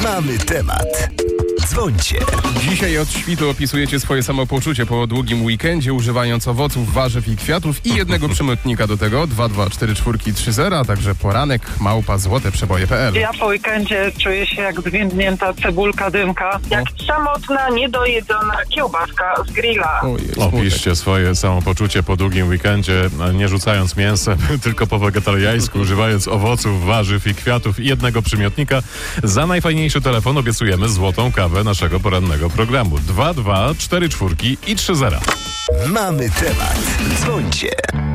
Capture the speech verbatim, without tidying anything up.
Mamy temat. Dzwońcie. Dzisiaj od świtu opisujecie swoje samopoczucie po długim weekendzie, używając owoców, warzyw i kwiatów i jednego przymiotnika do tego dwa dwa cztery cztery trzy zero, a także poranek małpa złoteprzeboje kropka p l. Ja po weekendzie czuję się jak zwiędnięta cebulka dymka, jak samotna, niedojedzona kiełbaska z grilla. Ojej, Opiszcie swoje samopoczucie po długim weekendzie, nie rzucając mięsem, tylko po wegetariańsku, używając owoców, warzyw i kwiatów i jednego przymiotnika. Za najfajniejszy telefon obiecujemy złotą kawę naszego porannego programu. dwa dwa cztery cztery i trzy zero. Mamy temat. Dzwońcie.